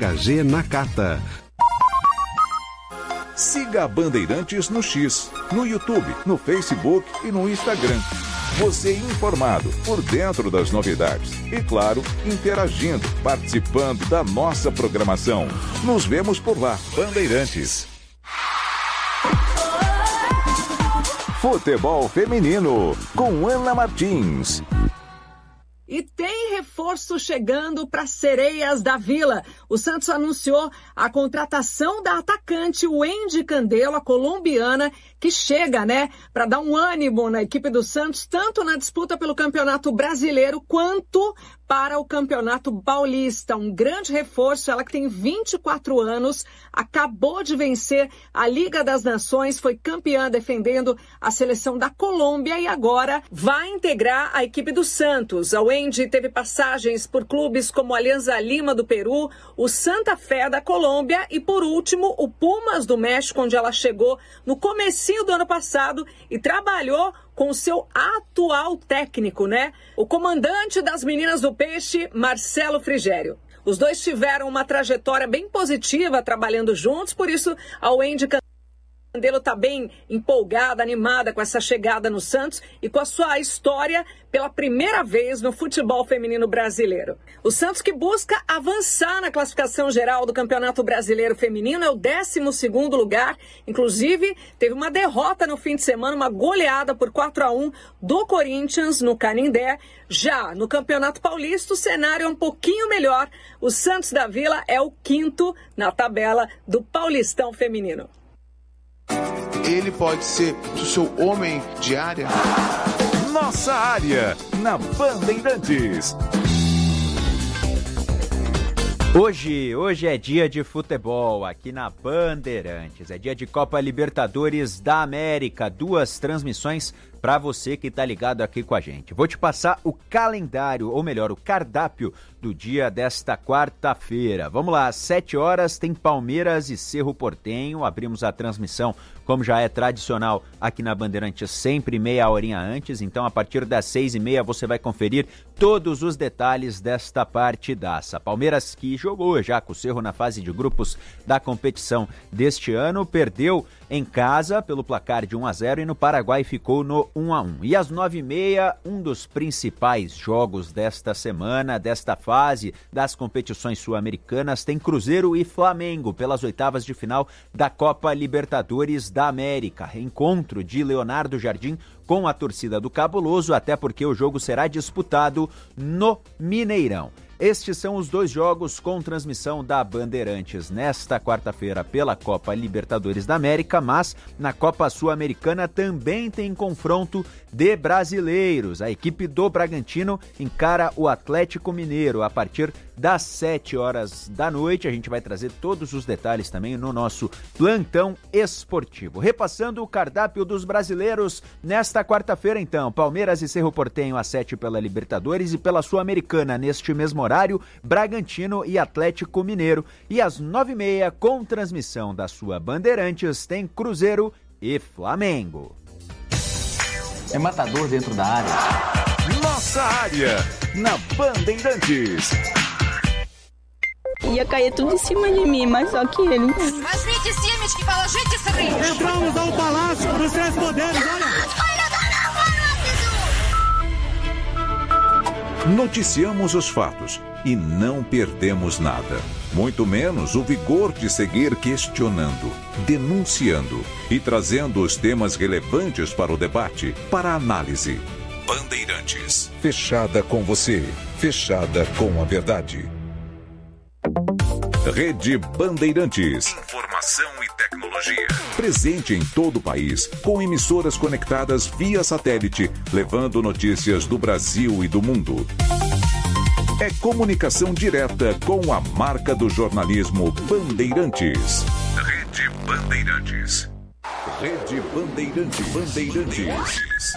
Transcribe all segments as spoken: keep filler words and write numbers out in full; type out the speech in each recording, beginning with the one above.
H G Nakata. Siga a Bandeirantes no X, no YouTube, no Facebook e no Instagram. Você informado, por dentro das novidades. E, claro, interagindo, participando da nossa programação. Nos vemos por lá, Bandeirantes. Futebol Feminino, com Ana Martins. E tem reforço chegando para Sereias da Vila. O Santos anunciou a contratação da atacante Wendy Candelo, a colombiana, que chega, né, para dar um ânimo na equipe do Santos, tanto na disputa pelo Campeonato Brasileiro quanto para o Campeonato Paulista. Um grande reforço, ela que tem vinte e quatro anos, acabou de vencer a Liga das Nações, foi campeã defendendo a seleção da Colômbia e agora vai integrar a equipe do Santos. A Wendy teve passagens por clubes como Alianza Lima do Peru, o Santa Fé da Colômbia e, por último, o Pumas do México, onde ela chegou no comecinho do ano passado e trabalhou com o seu atual técnico, né? O comandante das meninas do Peixe, Marcelo Frigério. Os dois tiveram uma trajetória bem positiva trabalhando juntos, por isso a Wendy Candelo está bem empolgada, animada com essa chegada no Santos e com a sua história pela primeira vez no futebol feminino brasileiro. O Santos, que busca avançar na classificação geral do Campeonato Brasileiro Feminino, é o décimo segundo lugar. Inclusive, teve uma derrota no fim de semana, uma goleada por quatro a um do Corinthians no Canindé. Já no Campeonato Paulista, o cenário é um pouquinho melhor. O Santos da Vila é o quinto na tabela do Paulistão Feminino. Ele pode ser o seu homem de área. Nossa área, na Bandeirantes. Hoje, hoje é dia de futebol aqui na Bandeirantes. É dia de Copa Libertadores da América. Duas transmissões para você que tá ligado aqui com a gente. Vou te passar o calendário, ou melhor, o cardápio do dia desta quarta-feira. Vamos lá, às sete horas tem Palmeiras e Cerro Porteño. Abrimos a transmissão, como já é tradicional aqui na Bandeirantes, sempre meia horinha antes. Então, a partir das seis e meia, você vai conferir todos os detalhes desta partidaça. Palmeiras, que jogou já com o Cerro na fase de grupos da competição deste ano, perdeu em casa pelo placar de um a zero e no Paraguai ficou no um a um. E às nove e meia, um dos principais jogos desta semana, desta fase das competições sul-americanas, tem Cruzeiro e Flamengo pelas oitavas de final da Copa Libertadores da América. Reencontro de Leonardo Jardim com a torcida do Cabuloso, até porque o jogo será disputado no Mineirão. Estes são os dois jogos com transmissão da Bandeirantes nesta quarta-feira pela Copa Libertadores da América, mas na Copa Sul-Americana também tem confronto de brasileiros. A equipe do Bragantino encara o Atlético Mineiro a partir das sete horas da noite. A gente vai trazer todos os detalhes também no nosso plantão esportivo. Repassando o cardápio dos brasileiros nesta quarta-feira, então, Palmeiras e Cerro Porteño às sete pela Libertadores e pela Sul-Americana neste mesmo horário, Bragantino e Atlético Mineiro. E às nove e meia, com transmissão da sua Bandeirantes, tem Cruzeiro e Flamengo. É matador dentro da área. Nossa área, na Bandeirantes. Ia cair tudo em cima de mim, mas só que ele... Mas gente, Simes que fala, gente, sorri. Entramos ao Palácio dos Três Poderes, olha. Noticiamos os fatos e não perdemos nada. Muito menos o vigor de seguir questionando, denunciando e trazendo os temas relevantes para o debate, para a análise. Bandeirantes. Fechada com você. Fechada com a verdade. Rede Bandeirantes. Informação e tecnologia. Presente em todo o país, com emissoras conectadas via satélite, levando notícias do Brasil e do mundo. É comunicação direta com a marca do jornalismo Bandeirantes. Rede Bandeirantes. Rede Bandeirantes. Bandeirantes.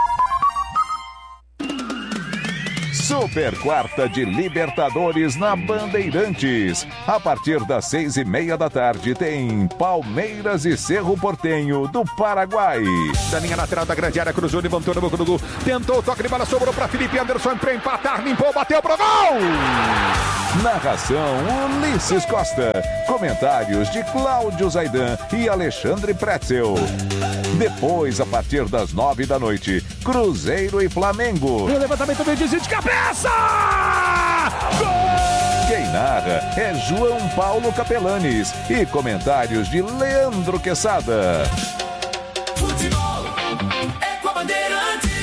Super Quarta de Libertadores na Bandeirantes. A partir das seis e meia da tarde tem Palmeiras e Cerro Porteño do Paraguai. Da linha lateral da grande área, cruzou, levantou no boca do gol. Tentou o toque de bola, sobrou para Felipe Anderson para empatar, limpou, bateu pro gol! Narração Ulisses Costa. Comentários de Cláudio Zaidan e Alexandre Pretzel. Depois, a partir das nove da noite, Cruzeiro e Flamengo. O levantamento bem desvio de cabeça! Gol! Quem narra é João Paulo Capelanes e comentários de Leandro Quesada. Futebol é com a Bandeirantes.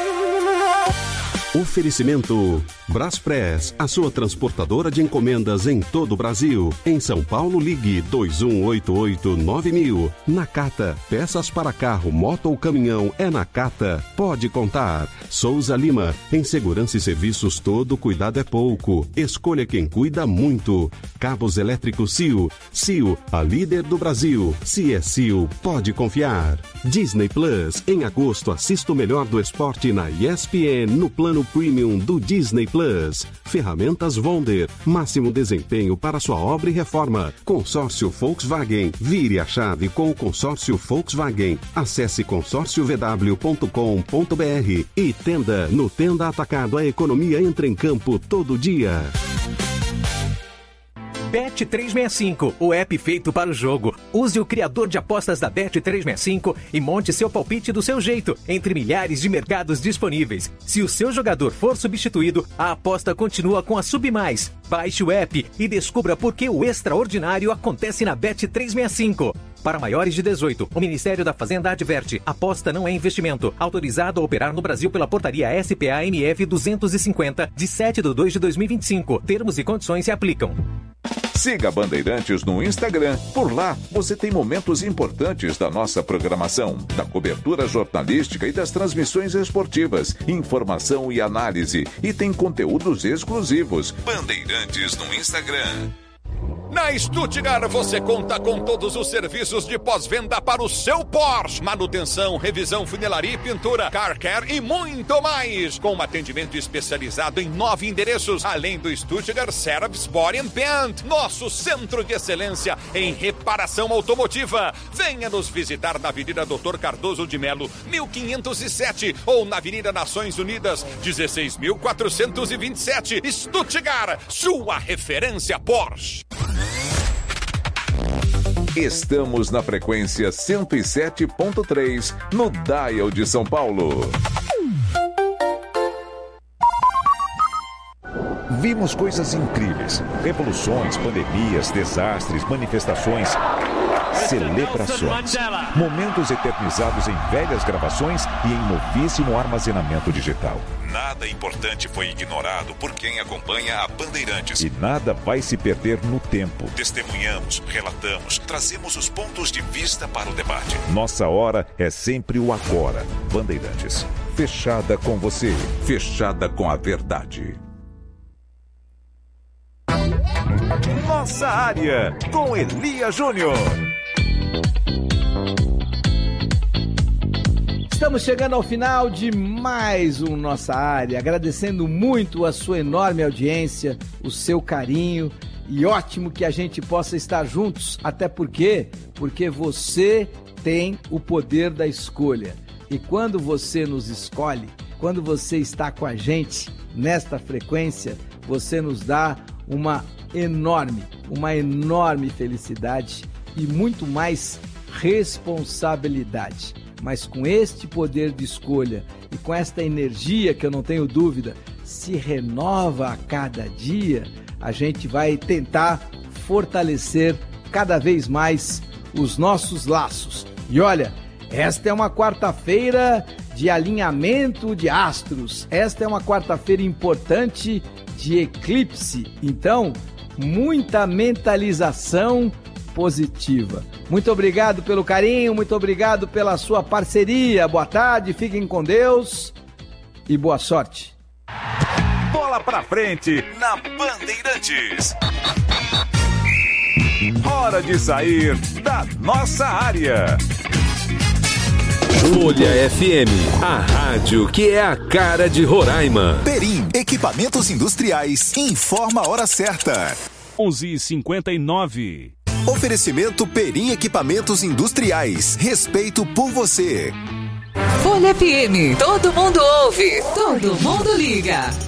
Oferecimento Braspress, a sua transportadora de encomendas em todo o Brasil. Em São Paulo, ligue dois um oito oito nove mil. Nakata, peças para carro, moto ou caminhão, é Nakata. Pode contar. Souza Lima, em segurança e serviços todo cuidado é pouco. Escolha quem cuida muito. Cabos elétricos C I O. C I O, a líder do Brasil. Se é C I O, pode confiar. Disney Plus, em agosto assista o melhor do esporte na E S P N no plano Premium do Disney Plus. Ferramentas Wonder, máximo desempenho para sua obra e reforma. Consórcio Volkswagen, vire a chave com o consórcio Volkswagen. Acesse consórcio v w ponto com ponto b r e Tenda. No Tenda Atacado, a economia entra em campo todo dia. Bet trezentos e sessenta e cinco, o app feito para o jogo. Use o criador de apostas da Bet trezentos e sessenta e cinco e monte seu palpite do seu jeito, entre milhares de mercados disponíveis. Se o seu jogador for substituído, a aposta continua com a Submais. Baixe o app e descubra por que o extraordinário acontece na Bet trezentos e sessenta e cinco. Para maiores de dezoito, o Ministério da Fazenda adverte: aposta não é investimento. Autorizado a operar no Brasil pela portaria S P A M F duzentos e cinquenta, de sete de dois de dois mil e vinte e cinco. Termos e condições se aplicam. Siga Bandeirantes no Instagram. Por lá, você tem momentos importantes da nossa programação, da cobertura jornalística e das transmissões esportivas, informação e análise. E tem conteúdos exclusivos. Bandeirantes no Instagram. Na Stuttgart, você conta com todos os serviços de pós-venda para o seu Porsche. Manutenção, revisão, funilaria e pintura, car care e muito mais. Com um atendimento especializado em nove endereços, além do Stuttgart Service Body and Paint, nosso centro de excelência em reparação automotiva. Venha nos visitar na Avenida doutor Cardoso de Melo, mil quinhentos e sete, ou na Avenida Nações Unidas, dezesseis mil quatrocentos e vinte e sete. Stuttgart, sua referência Porsche. Estamos na frequência cento e sete ponto três, no Dial de São Paulo. Vimos coisas incríveis. Revoluções, pandemias, desastres, manifestações, celebrações. Momentos eternizados em velhas gravações e em novíssimo armazenamento digital. Nada importante foi ignorado por quem acompanha a Bandeirantes. E nada vai se perder no tempo. Testemunhamos, relatamos, trazemos os pontos de vista para o debate. Nossa hora é sempre o agora. Bandeirantes, fechada com você, fechada com a verdade. Nossa área, com Elia Júnior. Estamos chegando ao final de mais um Nossa Área, agradecendo muito a sua enorme audiência, o seu carinho, e ótimo que a gente possa estar juntos, até porque, porque você tem o poder da escolha. E quando você nos escolhe, quando você está com a gente nesta frequência, você nos dá uma enorme, uma enorme felicidade e muito mais responsabilidade. Mas com este poder de escolha e com esta energia que eu não tenho dúvida se renova a cada dia, a gente vai tentar fortalecer cada vez mais os nossos laços. E olha, esta é uma quarta-feira de alinhamento de astros, esta é uma quarta-feira importante de eclipse, então muita mentalização positiva. Muito obrigado pelo carinho, muito obrigado pela sua parceria. Boa tarde, fiquem com Deus e boa sorte. Bola pra frente na Bandeirantes. Hora de sair da nossa área. Folha F M, a rádio que é a cara de Roraima. Perim, equipamentos industriais, informa a hora certa. onze e cinquenta e nove. Oferecimento Perim Equipamentos Industriais. Respeito por você. Folha F M. Todo mundo ouve. Todo mundo liga.